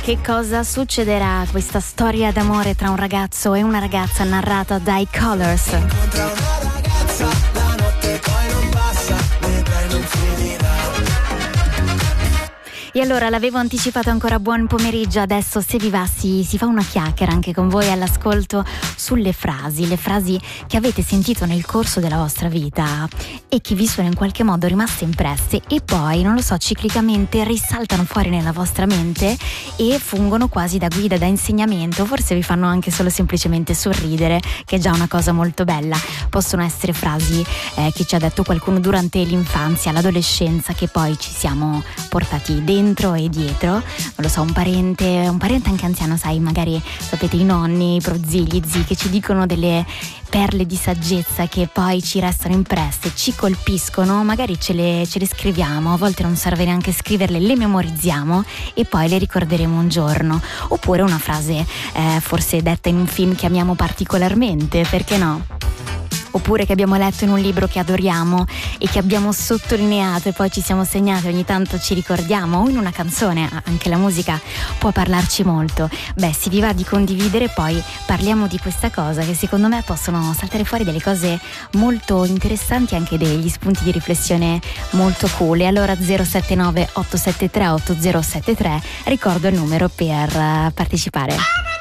Che cosa succederà a questa storia d'amore tra un ragazzo e una ragazza narrata dai Colors? Incontra una ragazza, la notte poi non passa, vedrai non finirà. E allora l'avevo anticipato ancora, buon pomeriggio. Adesso se vi va si fa una chiacchiera anche con voi all'ascolto sulle frasi, le frasi che avete sentito nel corso della vostra vita e che vi sono in qualche modo rimaste impresse e poi, non lo so, ciclicamente risaltano fuori nella vostra mente e fungono quasi da guida, da insegnamento, forse vi fanno anche solo semplicemente sorridere, che è già una cosa molto bella. Possono essere frasi che ci ha detto qualcuno durante l'infanzia, l'adolescenza, che poi ci siamo portati dentro e dietro, non lo so, un parente anche anziano, sai, magari sapete i nonni, i prozii, gli zii che ci dicono delle perle di saggezza che poi ci restano impresse, ci colpiscono, magari ce le scriviamo, a volte non serve neanche scriverle, le memorizziamo e poi le ricorderemo un giorno. Oppure una frase forse detta in un film che amiamo particolarmente, perché no? Oppure che abbiamo letto in un libro che adoriamo e che abbiamo sottolineato e poi ci siamo segnati, ogni tanto ci ricordiamo, o in una canzone, anche la musica può parlarci molto. Beh, se vi va di condividere, poi parliamo di questa cosa, che secondo me possono saltare fuori delle cose molto interessanti, anche degli spunti di riflessione molto cool. E allora 079 873 8073, ricordo il numero per partecipare.